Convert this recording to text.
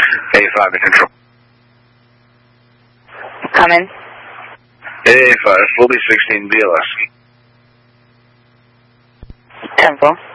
A5 in control. Come in. A5, fully 16 BLS. 10-4.